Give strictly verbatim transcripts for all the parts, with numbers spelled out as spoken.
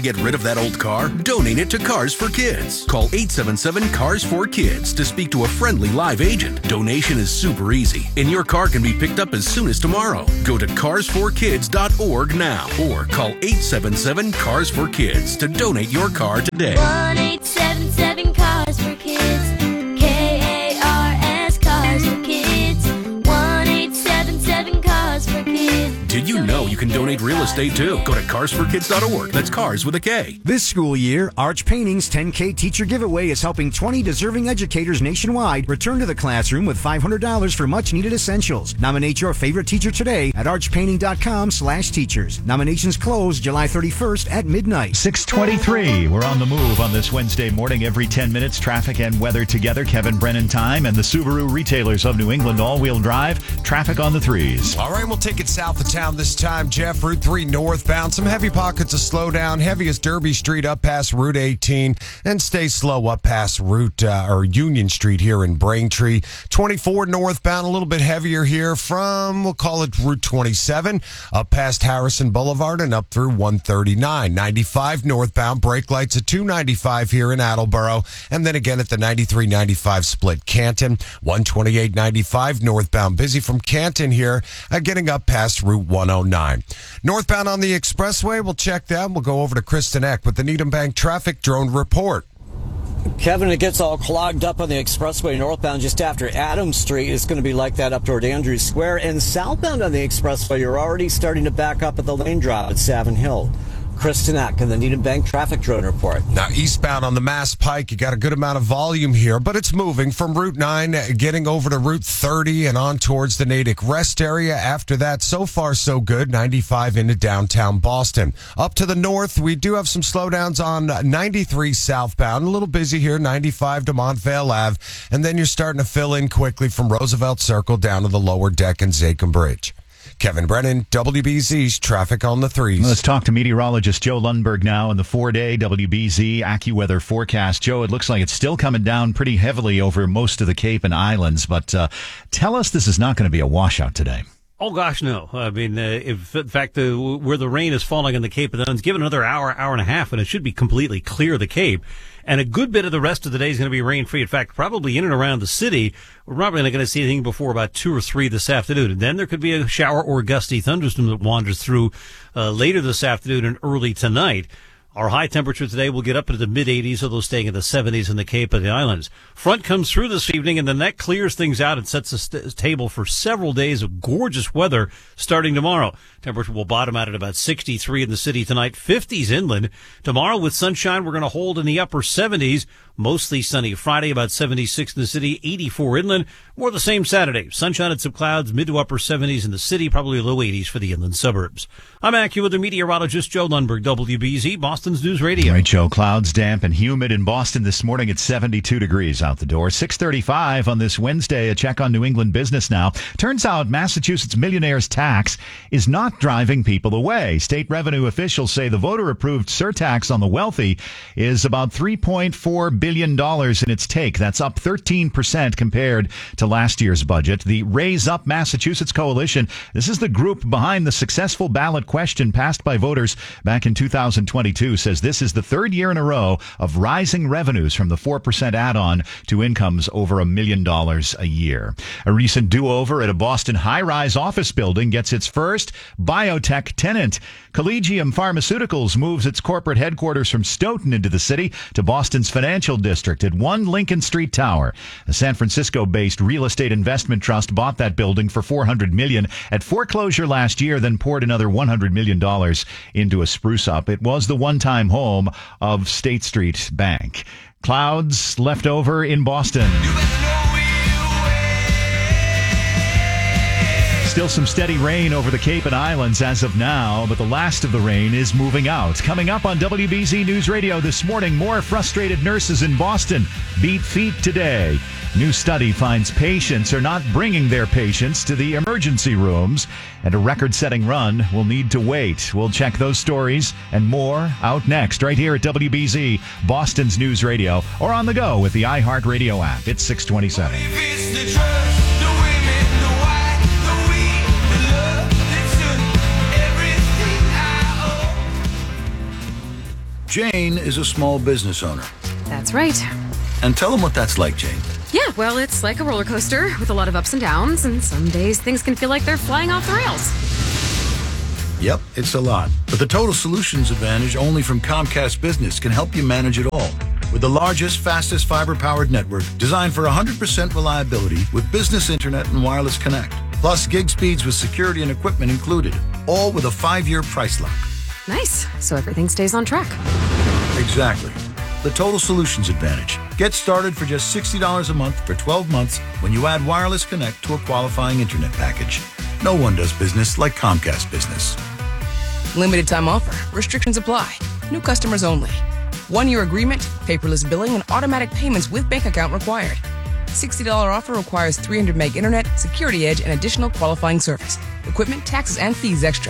get rid of that old car? Donate it to Cars for Kids. Call eight seven seven, CARS four kids to speak to a friendly live agent. Donation is super easy, and your car can be picked up as soon as tomorrow. Go to cars for kids dot org now or call eight seven seven, CARS four kids to donate your car today. one eight seven seven, CARS four kids. K A R S, CARS four kids. one eight seven seven, CARS four kids. Did you know you can donate real estate too? Go to cars for kids dot org. That's cars with a K. This school year, Arch Painting's ten K teacher giveaway is helping twenty deserving educators nationwide return to the classroom with five hundred dollars for much-needed essentials. Nominate your favorite teacher today at arch painting dot com slash teachers. Nominations close July thirty-first at midnight. six twenty-three. We're on the move on this Wednesday morning. Every ten minutes, traffic and weather together. Kevin Brennan time and the Subaru retailers of New England all-wheel drive. Traffic on the threes. All right, we'll take it south of town this time, Jeff. Route three northbound. Some heavy pockets of slowdown. Heaviest Derby Street up past Route eighteen. And stay slow up past Route uh, or Union Street here in Braintree. twenty-four northbound. A little bit heavier here from, we'll call it Route twenty-seven. Up past Harrison Boulevard and up through one thirty-nine. ninety-five northbound. Brake lights at two ninety-five here in Attleboro. And then again at the ninety-three ninety-five split Canton. one twenty-eight ninety-five northbound. Busy from Canton here, uh, getting up past Route one oh nine. Northbound on the expressway, we'll check that. We'll go over to Kristen Eck with the Needham Bank traffic drone report. Kevin, it gets all clogged up on the expressway northbound just after Adams Street. It's going to be like that up toward Andrews Square. And southbound on the expressway, you're already starting to back up at the lane drop at Savin Hill. Kristen Eck and the Needham Bank traffic drone report. Now, eastbound on the Mass Pike, you got a good amount of volume here, but it's moving from Route nine, getting over to Route thirty and on towards the Natick Rest area. After that, so far so good, ninety-five into downtown Boston. Up to the north, we do have some slowdowns on ninety-three southbound. A little busy here, ninety-five to Montvale Ave. And then you're starting to fill in quickly from Roosevelt Circle down to the lower deck and Zachem Bridge. Kevin Brennan, W B Z's Traffic on the Threes. Let's talk to meteorologist Joe Lundberg now in the four-day W B Z AccuWeather forecast. Joe, it looks like it's still coming down pretty heavily over most of the Cape and Islands, but uh, tell us this is not going to be a washout today. Oh, gosh, no. I mean, uh, if, in fact, uh, where the rain is falling in the Cape and Islands, give it another hour, hour and a half, and it should be completely clear the Cape. And a good bit of the rest of the day is going to be rain-free. In fact, probably in and around the city, we're probably not going to see anything before about two or three this afternoon. And then there could be a shower or gusty thunderstorm that wanders through uh, later this afternoon and early tonight. Our high temperature today will get up into the mid-eighties, although staying in the seventies in the Cape and the Islands. Front comes through this evening, and then that clears things out and sets a st- table for several days of gorgeous weather starting tomorrow. Temperature will bottom out at about sixty-three in the city tonight, fifties inland. Tomorrow with sunshine, we're going to hold in the upper seventies. Mostly sunny Friday, about seventy-six in the city, eighty-four inland. More the same Saturday. Sunshine and some clouds, mid to upper seventies in the city, probably low eighties for the inland suburbs. I'm AccuWeather meteorologist Joe Lundberg, W B Z, Boston's News Radio. All right, Joe. Clouds damp and humid in Boston this morning at seventy-two degrees out the door. six thirty-five on this Wednesday. A check on New England business now. Turns out Massachusetts millionaire's tax is not driving people away. State revenue officials say the voter-approved surtax on the wealthy is about three point four billion dollars in its take. That's up thirteen percent compared to last year's budget. The Raise Up Massachusetts Coalition, this is the group behind the successful ballot question passed by voters back in two thousand twenty-two, says this is the third year in a row of rising revenues from the four percent add-on to incomes over a million dollars a year. A recent do-over at a Boston high-rise office building gets its first biotech tenant. Collegium Pharmaceuticals moves its corporate headquarters from Stoughton into the city to Boston's financial district at One Lincoln Street Tower. A San Francisco-based real estate investment trust bought that building for four hundred million dollars at foreclosure last year, then poured another one hundred million dollars into a spruce-up. It was the one-time home of State Street Bank. Clouds left over in Boston. Still some steady rain over the Cape and Islands as of now, but the last of the rain is moving out. Coming up on W B Z News Radio this morning, more frustrated nurses in Boston beat feet today. New study finds patients are not bringing their patients to the emergency rooms, and a record-setting run will need to wait. We'll check those stories and more out next, right here at W B Z, Boston's News Radio, or on the go with the iHeartRadio app. It's six twenty-seven. Jane is a small business owner. That's right. And tell them what that's like, Jane. Yeah, well, it's like a roller coaster with a lot of ups and downs, and some days things can feel like they're flying off the rails. Yep, it's a lot. But the Total Solutions Advantage only from Comcast Business can help you manage it all. With the largest, fastest fiber-powered network designed for one hundred percent reliability with business internet and wireless connect. Plus gig speeds with security and equipment included. All with a five-year price lock. Nice. So everything stays on track. Exactly. The Total Solutions Advantage. Get started for just sixty dollars a month for twelve months when you add wireless connect to a qualifying internet package. No one does business like Comcast Business. Limited time offer. Restrictions apply. New customers only. One-year agreement, paperless billing, and automatic payments with bank account required. sixty dollars offer requires three hundred meg internet, security edge, and additional qualifying service. Equipment, taxes, and fees extra.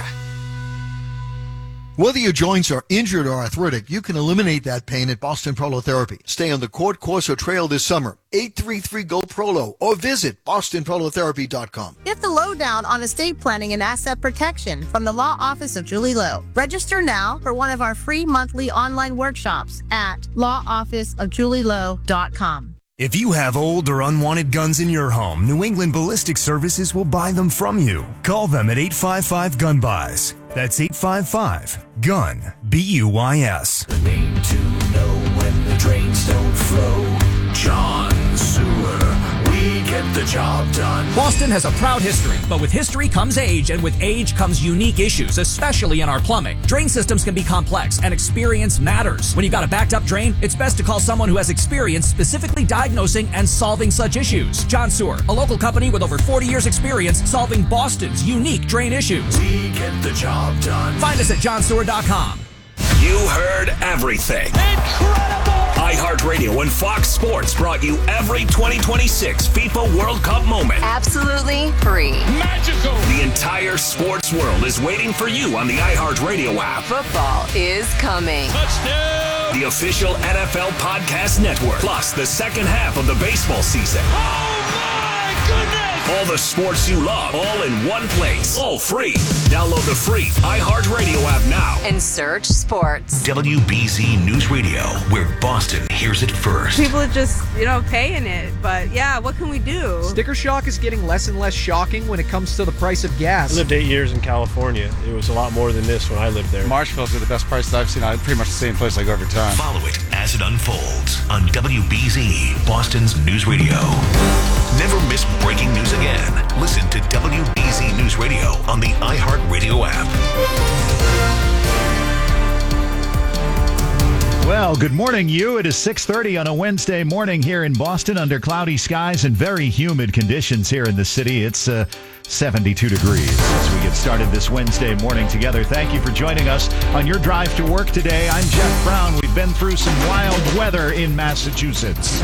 Whether your joints are injured or arthritic, you can eliminate that pain at Boston Prolotherapy. Stay on the Court Corso Trail this summer. eight three three, G O, Prolo or visit boston prolotherapy dot com. Get the lowdown on estate planning and asset protection from the Law Office of Julie Lowe. Register now for one of our free monthly online workshops at law office of julie lowe dot com. If you have old or unwanted guns in your home, New England Ballistic Services will buy them from you. Call them at eight five five, gun buys. That's eight five five, gun, B U I S. The name to know when the drains don't flow. John Sewer. We get the job done. Boston has a proud history, but with history comes age, and with age comes unique issues, especially in our plumbing. Drain systems can be complex, and experience matters. When you've got a backed up drain, it's best to call someone who has experience specifically diagnosing and solving such issues. John Sewer, a local company with over forty years experience solving Boston's unique drain issues. We get the job done. Find us at john sewer dot com. You heard everything. Incredible! iHeartRadio and Fox Sports brought you every twenty twenty-six FIFA World Cup moment. Absolutely free. Magical! The entire sports world is waiting for you on the iHeartRadio app. Football is coming. Touchdown! The official N F L Podcast Network. Plus the second half of the baseball season. Oh my goodness! All the sports you love, all in one place. All free. Download the free iHeartRadio app now. And search sports. W B Z News Radio, where Boston hears it first. People are just, you know, paying it. But yeah, what can we do? Sticker shock is getting less and less shocking when it comes to the price of gas. I lived eight years in California. It was a lot more than this when I lived there. Marshall's are the best prices I've seen. I pretty much the same place I go every time. Follow it as it unfolds on W B Z, Boston's News Radio. Never miss breaking news again. Listen to W B Z News Radio on the iHeartRadio app. Well, good morning, you. It is six thirty on a Wednesday morning here in Boston under cloudy skies and very humid conditions here in the city. It's uh, seventy-two degrees as we get started this Wednesday morning together. Thank you for joining us on your drive to work today. I'm Jeff Brown. We've been through some wild weather in Massachusetts.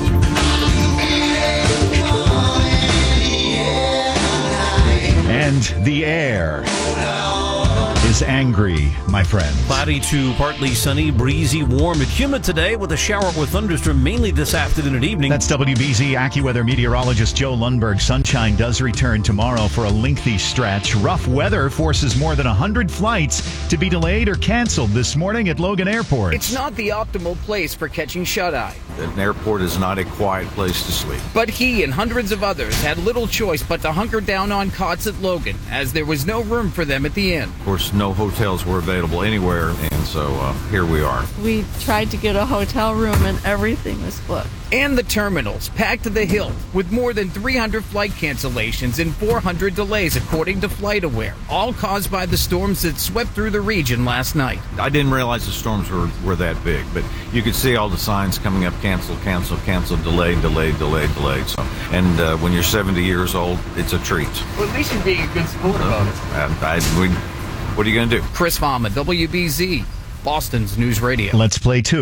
And the air is angry, my friend. Cloudy to partly sunny, breezy, warm, and humid today with a shower or thunderstorm mainly this afternoon and evening. That's W B Z AccuWeather meteorologist Joe Lundberg. Sunshine does return tomorrow for a lengthy stretch. Rough weather forces more than one hundred flights to be delayed or canceled this morning at Logan Airport. It's not the optimal place for catching shut-eye. An airport is not a quiet place to sleep. But he and hundreds of others had little choice but to hunker down on cots at Logan, as there was no room for them at the inn. Of course, no hotels were available anywhere, and so uh, here we are. We tried to get a hotel room and everything was booked. And the terminals packed to the hilt with more than three hundred flight cancellations and four hundred delays, according to FlightAware, all caused by the storms that swept through the region last night. I didn't realize the storms were, were that big, but you could see all the signs coming up: cancel, cancel, cancel, delayed, delayed, delayed, delayed. So, and uh, when you're seventy years old, it's a treat. Well, at least you're being a good sport about it. Uh, I, we, what are you going to do? Chris Fama, W B Z, Boston's News Radio. Let's play two.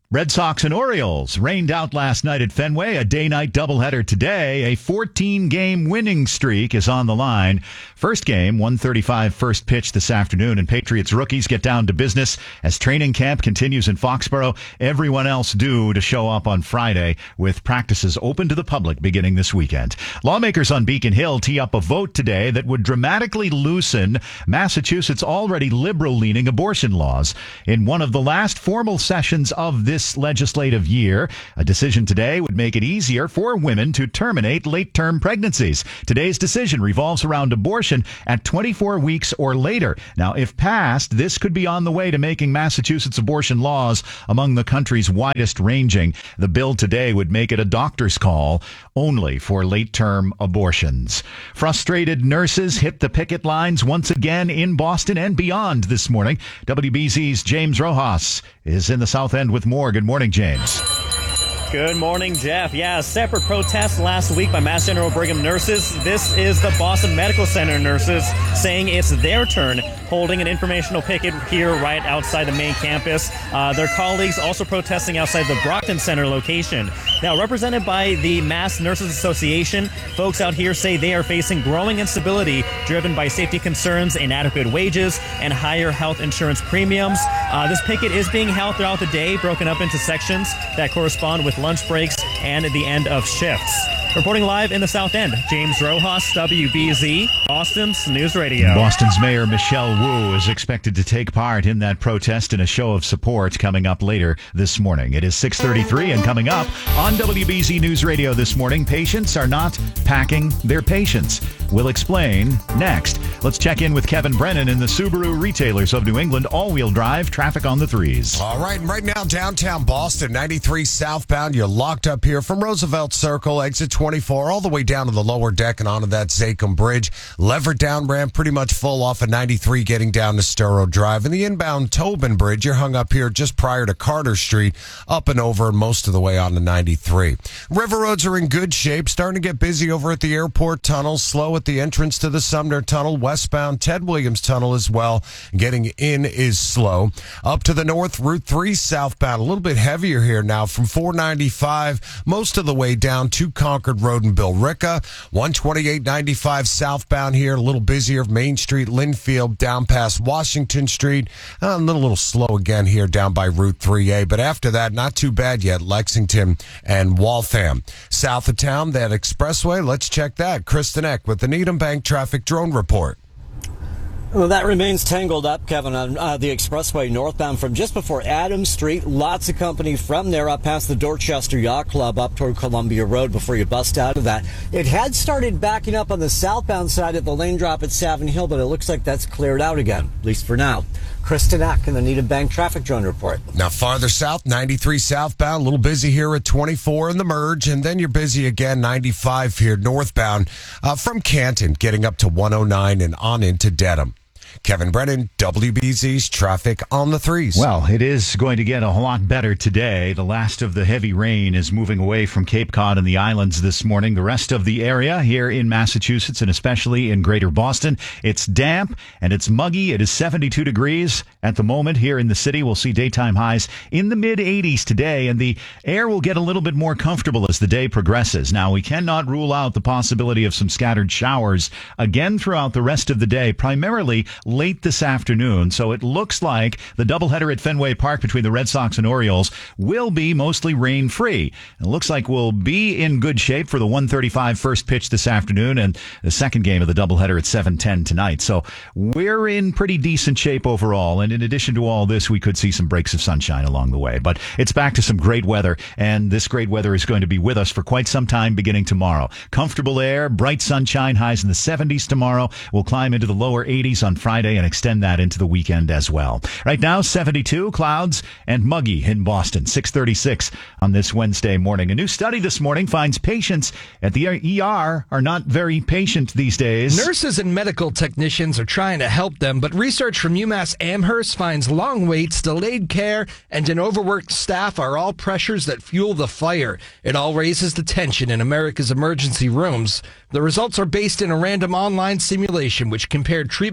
Red Sox and Orioles rained out last night at Fenway. A day-night doubleheader today. A fourteen-game winning streak is on the line. First game, one thirty-five first pitch this afternoon, and Patriots rookies get down to business as training camp continues in Foxborough. Everyone else due to show up on Friday with practices open to the public beginning this weekend. Lawmakers on Beacon Hill tee up a vote today that would dramatically loosen Massachusetts' already liberal-leaning abortion laws. In one of the last formal sessions of this This legislative year, a decision today would make it easier for women to terminate late-term pregnancies. Today's decision revolves around abortion at twenty-four weeks or later. Now, if passed, this could be on the way to making Massachusetts abortion laws among the country's widest ranging. The bill today would make it a doctor's call only for late-term abortions. Frustrated nurses hit the picket lines once again in Boston and beyond this morning. W B Z's James Rojas is in the South End with more. Good morning, James. Good morning, Jeff. Yeah, a separate protest last week by Mass General Brigham nurses. This is the Boston Medical Center nurses saying it's their turn, holding an informational picket here right outside the main campus. Uh, their colleagues also protesting outside the Brockton Center location. Now, represented by the Mass Nurses Association, folks out here say they are facing growing instability driven by safety concerns, inadequate wages, and higher health insurance premiums. Uh, this picket is being held throughout the day, broken up into sections that correspond with lunch breaks and the end of shifts. Reporting live in the South End, James Rojas, W B Z, Boston's News Radio. Boston's Mayor Michelle Wu is expected to take part in that protest in a show of support coming up later this morning. It is six thirty-three, and coming up on W B Z News Radio this morning, patients are not packing their patience. We'll explain next. Let's check in with Kevin Brennan in the Subaru Retailers of New England all-wheel drive traffic on the threes. All right, and right now downtown Boston, ninety-three southbound, you're locked up here from Roosevelt Circle, exit twenty-four, all the way down to the lower deck and onto that Zachem Bridge. Lever down ramp pretty much full off of ninety-three getting down to Storrow Drive. And the inbound Tobin Bridge, you're hung up here just prior to Carter Street, up and over most of the way on to ninety-three. River roads are in good shape, starting to get busy over at the airport tunnel, slow at the entrance to the Sumner Tunnel, westbound Ted Williams Tunnel as well. Getting in is slow. Up to the north, Route three southbound, a little bit heavier here now from four ninety-five, most of the way down to Concord Road and Billerica. one twenty-eight ninety-five southbound here, a little busier. Main Street, Linfield, down past Washington Street. Uh, a little, little slow again here down by Route three A. But after that, not too bad yet. Lexington and Waltham. South of town, that expressway, let's check that. Kristen Eck with the Needham Bank Traffic Drone Report. Well, that remains tangled up, Kevin, on uh, the expressway northbound from just before Adams Street. Lots of company from there up past the Dorchester Yacht Club up toward Columbia Road before you bust out of that. It had started backing up on the southbound side at the lane drop at Savin Hill, but it looks like that's cleared out again, at least for now. Kristen Eck in the Needham Bank Traffic Drone Report. Now farther south, ninety-three southbound, a little busy here at twenty-four in the merge, and then you're busy again, ninety-five here northbound uh, from Canton, getting up to one oh nine and on into Dedham. Kevin Brennan, W B Z's Traffic on the Threes. Well, it is going to get a lot better today. The last of the heavy rain is moving away from Cape Cod and the islands this morning. The rest of the area here in Massachusetts and especially in greater Boston, it's damp and it's muggy. It is seventy-two degrees at the moment here in the city. We'll see daytime highs in the mid eighties today, and the air will get a little bit more comfortable as the day progresses. Now, we cannot rule out the possibility of some scattered showers again throughout the rest of the day, primarily late this afternoon. So it looks like the doubleheader at Fenway Park between the Red Sox and Orioles will be mostly rain-free. It looks like we'll be in good shape for the one thirty-five first pitch this afternoon and the second game of the doubleheader at seven ten tonight. So we're in pretty decent shape overall. And in addition to all this, we could see some breaks of sunshine along the way. But it's back to some great weather, and this great weather is going to be with us for quite some time beginning tomorrow. Comfortable air, bright sunshine, highs in the seventies tomorrow. We'll climb into the lower eighties on Friday and extend that into the weekend as well. Right now, seventy-two, clouds and muggy in Boston. six thirty-six on this Wednesday morning. A new study this morning finds patients at the E R are not very patient these days. Nurses and medical technicians are trying to help them, but research from UMass Amherst finds long waits, delayed care, and an overworked staff are all pressures that fuel the fire. It all raises the tension in America's emergency rooms. The results are based in a random online simulation which compared treatment of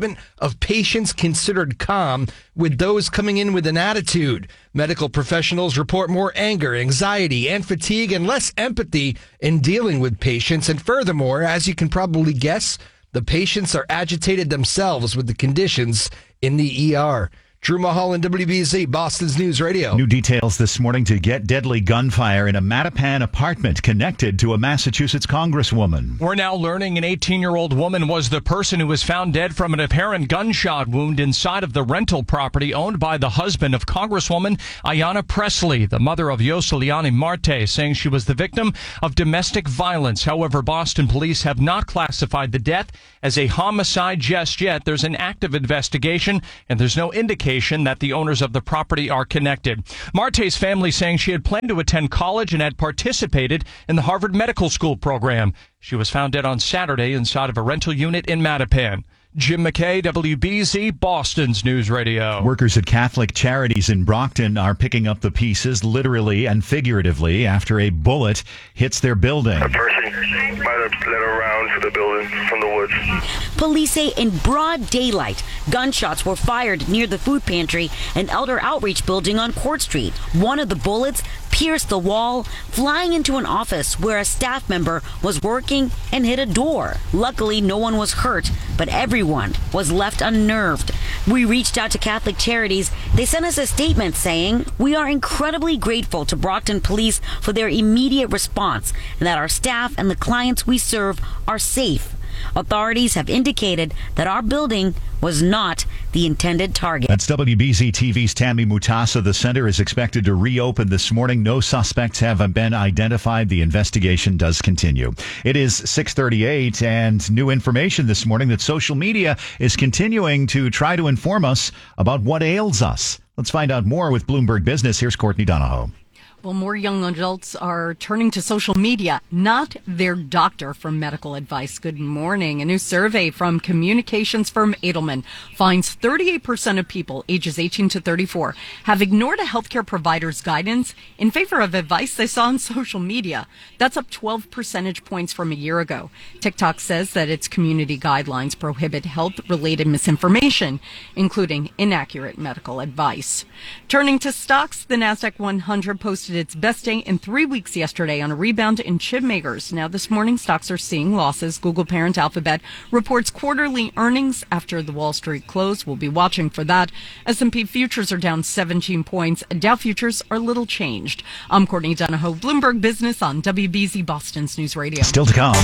of patients considered calm with those coming in with an attitude. Medical professionals report more anger, anxiety, and fatigue and less empathy in dealing with patients. And furthermore, as you can probably guess, the patients are agitated themselves with the conditions in the E R. Drew Mulholland, W B Z, Boston's News Radio. New details this morning to get deadly gunfire in a Mattapan apartment connected to a Massachusetts congresswoman. We're now learning an eighteen-year-old woman was the person who was found dead from an apparent gunshot wound inside of the rental property owned by the husband of Congresswoman Ayanna Pressley, the mother of Yoseliani Marte, saying she was the victim of domestic violence. However, Boston police have not classified the death as a homicide just yet. There's an active investigation, and there's no indication that the owners of the property are connected. Marte's family saying she had planned to attend college and had participated in the Harvard Medical School program. She was found dead on Saturday inside of a rental unit in Mattapan. Jim McKay, W B Z, Boston's News Radio. Workers at Catholic Charities in Brockton are picking up the pieces, literally and figuratively, after a bullet hits their building. A person might have led around to the building from the woods. Police say in broad daylight, gunshots were fired near the food pantry and Elder Outreach building on Court Street. One of the bullets pierced the wall, flying into an office where a staff member was working and hit a door. Luckily, no one was hurt, but everyone was left unnerved. We reached out to Catholic Charities. They sent us a statement saying, "We are incredibly grateful to Brockton Police for their immediate response and that our staff and the clients we serve are safe. Authorities have indicated that our building was not the intended target." That's W B Z T V's Tammy Mutasa. The center is expected to reopen this morning. No suspects have been identified. The investigation does continue. It is six thirty-eight, and new information this morning that social media is continuing to try to inform us about what ails us. Let's find out more with Bloomberg Business. Here's Courtney Donahoe. Well, more young adults are turning to social media, not their doctor, for medical advice. Good morning. A new survey from communications firm Edelman finds thirty-eight percent of people ages eighteen to thirty-four have ignored a healthcare provider's guidance in favor of advice they saw on social media. That's up twelve percentage points from a year ago. TikTok says that its community guidelines prohibit health-related misinformation, including inaccurate medical advice. Turning to stocks, the NASDAQ one hundred posted its best day in three weeks yesterday on a rebound in chip makers. Now this morning, stocks are seeing losses. Google parent Alphabet reports quarterly earnings after the Wall Street close. We'll be watching for that. S and P futures are down seventeen points. Dow futures are little changed. I'm Courtney Donahoe, Bloomberg Business on W B Z Boston's News Radio. Still to come.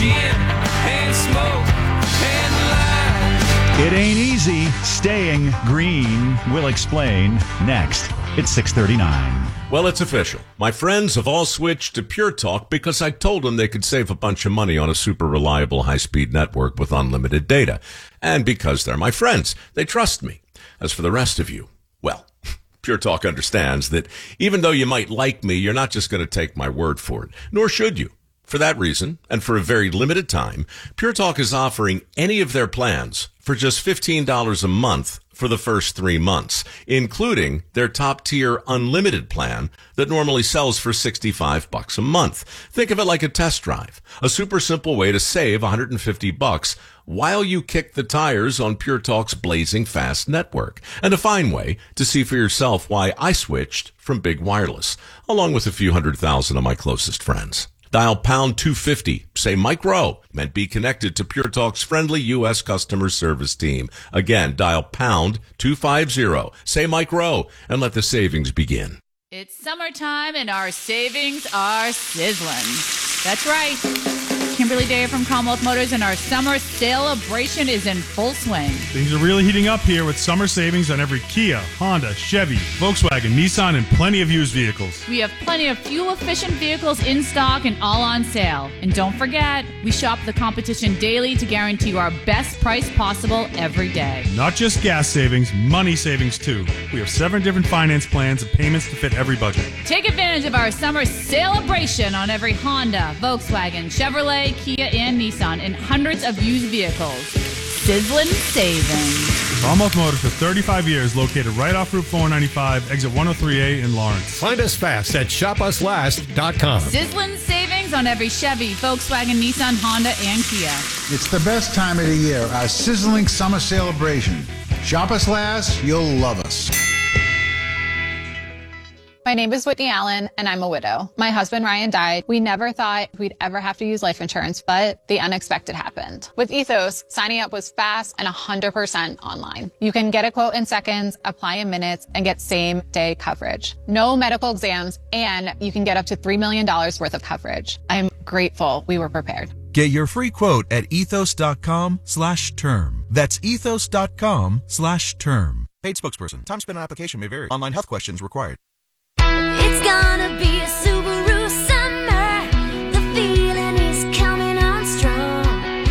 It ain't easy staying green. We'll explain next. It's six thirty-nine. Well, it's official. My friends have all switched to Pure Talk because I told them they could save a bunch of money on a super reliable high-speed network with unlimited data. And because they're my friends, they trust me. As for the rest of you, well, Pure Talk understands that even though you might like me, you're not just going to take my word for it, nor should you. For that reason, and for a very limited time, Pure Talk is offering any of their plans for just fifteen dollars a month for the first three months, including their top-tier unlimited plan that normally sells for sixty-five bucks a month. Think of it like a test drive, a super simple way to save one hundred fifty bucks while you kick the tires on Pure Talk's blazing fast network, and a fine way to see for yourself why I switched from Big Wireless, along with a few hundred thousand of my closest friends. Dial pound two fifty, say Mike Rowe, and be connected to Pure Talk's friendly U S customer service team. Again, dial pound two fifty, say Mike Rowe, and let the savings begin. It's summertime and our savings are sizzling. That's right. Kimberly Day from Commonwealth Motors, and our summer celebration is in full swing. Things are really heating up here with summer savings on every Kia, Honda, Chevy, Volkswagen, Nissan, and plenty of used vehicles. We have plenty of fuel-efficient vehicles in stock and all on sale. And don't forget, we shop the competition daily to guarantee you our best price possible every day. Not just gas savings, money savings too. We have seven different finance plans and payments to fit every budget. Take advantage of our summer celebration on every Honda, Volkswagen, Chevrolet, Kia, and Nissan, and hundreds of used vehicles. Sizzling savings. Commonwealth Motors for thirty-five years, located right off Route four ninety-five, exit one oh three A in Lawrence. Find us fast at shop us last dot com. Sizzling savings on every Chevy, Volkswagen, Nissan, Honda, and Kia. It's the best time of the year, our sizzling summer celebration. Shop us last, you'll love us. My name is Whitney Allen, and I'm a widow. My husband, Ryan, died. We never thought we'd ever have to use life insurance, but the unexpected happened. With Ethos, signing up was fast and one hundred percent online. You can get a quote in seconds, apply in minutes, and get same-day coverage. No medical exams, and you can get up to three million dollars worth of coverage. I'm grateful we were prepared. Get your free quote at ethos.com slash term. That's ethos.com slash term. Paid spokesperson. Time spent on application may vary. Online health questions required. It's gonna be a Subaru summer. The feeling is coming on strong.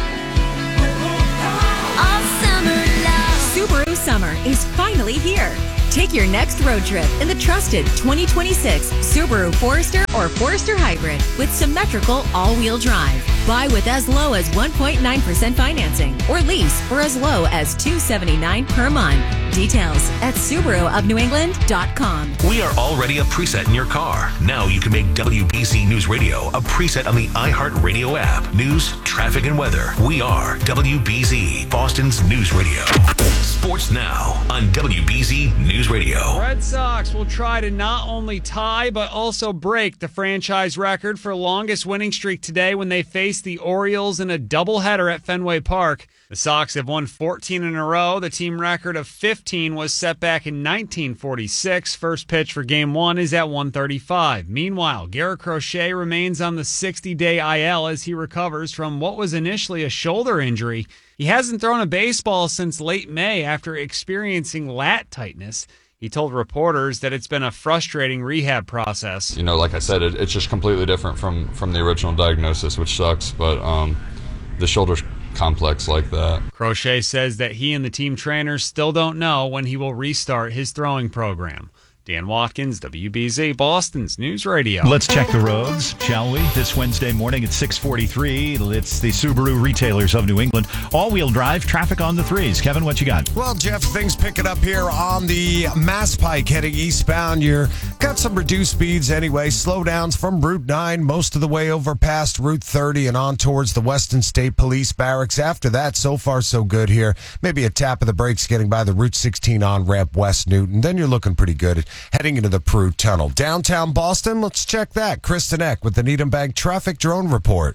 All summer long. Subaru summer is finally here. Take your next road trip in the trusted twenty twenty-six Subaru Forester or Forester Hybrid with symmetrical all-wheel drive. Buy with as low as one point nine percent financing or lease for as low as two hundred seventy-nine dollars per month. Details at Subaru of New England dot com. We are already a preset in your car. Now you can make W B C News Radio a preset on the iHeartRadio app. News, traffic, and weather. We are W B Z, Boston's news radio. Sports now on W B Z News Radio. Red Sox will try to not only tie but also break the franchise record for longest winning streak today when they face the Orioles in a doubleheader at Fenway Park. The Sox have won fourteen in a row. The team record of fifteen was set back in nineteen forty-six. First pitch for Game one is at one thirty-five. Meanwhile, Garrett Crochet remains on the sixty-day I L as he recovers from what was initially a shoulder injury. He hasn't thrown a baseball since late May after experiencing lat tightness. He told reporters that it's been a frustrating rehab process. You know, like I said, it, it's just completely different from, from the original diagnosis, which sucks, but um, the shoulder's complex like that. Crochet says that he and the team trainers still don't know when he will restart his throwing program. Dan Watkins, W B Z, Boston's News Radio. Let's check the roads, shall we? This Wednesday morning at six forty-three, it's the Subaru retailers of New England. All-wheel drive, traffic on the threes. Kevin, what you got? Well, Jeff, things picking up here on the Mass Pike heading eastbound. You're got some reduced speeds anyway. Slowdowns from Route nine most of the way over past Route thirty and on towards the Weston State Police Barracks. After that, so far so good here. Maybe a tap of the brakes getting by the Route sixteen on-ramp West Newton. Then you're looking pretty good heading into the Prue Tunnel. Downtown Boston, let's check that. Kristen Eck with the Needham Bank Traffic Drone Report.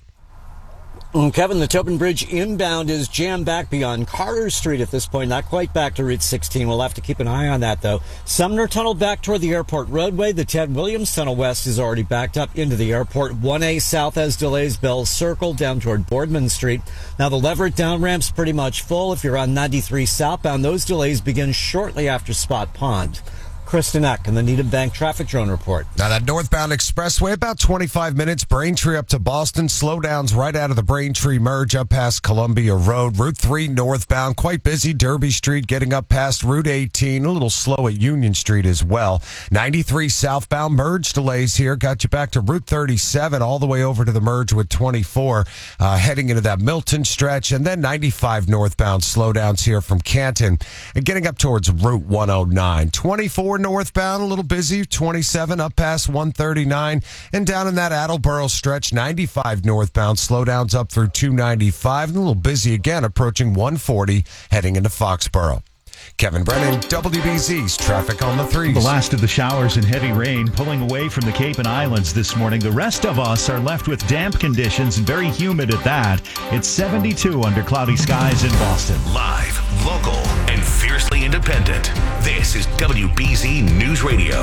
Kevin, the Tobin Bridge inbound is jammed back beyond Carter Street at this point, not quite back to Route sixteen. We'll have to keep an eye on that, though. Sumner Tunnel back toward the airport roadway. The Ted Williams Tunnel West is already backed up into the airport. one A South has delays. Bell Circle down toward Boardman Street. Now, the Leverett down ramp's pretty much full. If you're on ninety-three southbound, those delays begin shortly after Spot Pond. Kristen Eck and the Needham Bank Traffic Drone Report. Now, that northbound expressway, about twenty-five minutes. Braintree up to Boston. Slowdowns right out of the Braintree merge up past Columbia Road. Route three northbound, quite busy. Derby Street getting up past Route eighteen. A little slow at Union Street as well. ninety-three southbound merge delays here. Got you back to Route thirty-seven all the way over to the merge with twenty-four. Uh, heading into that Milton stretch. And then ninety-five northbound slowdowns here from Canton. And getting up towards Route one oh nine. twenty-four northbound, a little busy, twenty-seven up past one thirty-nine, and down in that Attleboro stretch, ninety-five northbound, slowdowns up through two ninety-five, and a little busy again, approaching one forty, heading into Foxborough. Kevin Brennan, W B Z's Traffic on the Threes. The last of the showers and heavy rain pulling away from the Cape and Islands this morning. The rest of us are left with damp conditions and very humid at that. It's seventy-two under cloudy skies in Boston. Live, local, and fiercely independent. This is W B Z News Radio.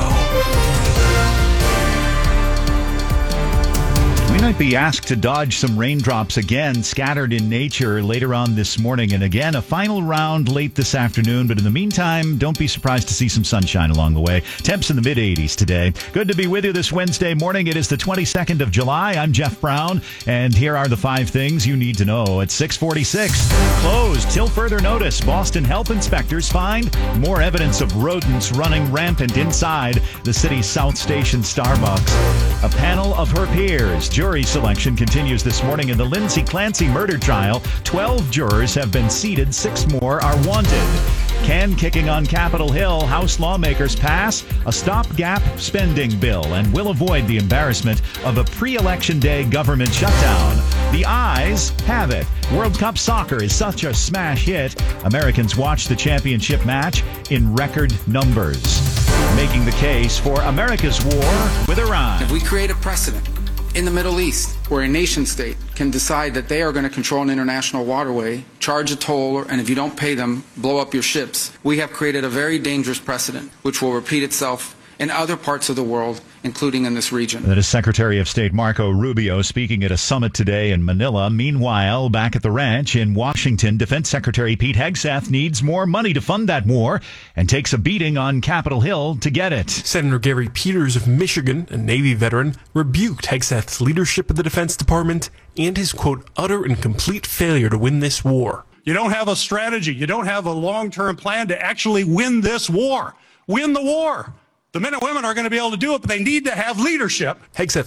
We might be asked to dodge some raindrops again, scattered in nature later on this morning. And again, a final round late this afternoon. But in the meantime, don't be surprised to see some sunshine along the way. Temps in the mid eighties today. Good to be with you this Wednesday morning. It is the twenty-second of July. I'm Jeff Brown. And here are the five things you need to know at six forty-six. Closed till further notice. Boston health inspectors find more evidence of rodents running rampant inside the city's South Station Starbucks. A panel of her peers. Jury selection continues this morning in the Lindsay Clancy murder trial. Twelve jurors have been seated. Six more are wanted. Can kicking on Capitol Hill. House lawmakers pass a stopgap spending bill and will avoid the embarrassment of a pre-election day government shutdown. The eyes have it. World Cup soccer is such a smash hit. Americans watch the championship match in record numbers, making the case for America's war with Iran. If we create a precedent in the Middle East where a nation state can decide that they are going to control an international waterway, charge a toll, and if you don't pay them, blow up your ships, we have created a very dangerous precedent which will repeat itself in other parts of the world, including in this region. That is Secretary of State Marco Rubio speaking at a summit today in Manila. Meanwhile, back at the ranch in Washington, Defense Secretary Pete Hegseth needs more money to fund that war and takes a beating on Capitol Hill to get it. Senator Gary Peters of Michigan, a Navy veteran, rebuked Hegseth's leadership of the Defense Department and his, quote, utter and complete failure to win this war. You don't have a strategy. You don't have a long-term plan to actually win this war. Win the war. The men and women are going to be able to do it, but they need to have leadership. Hegseth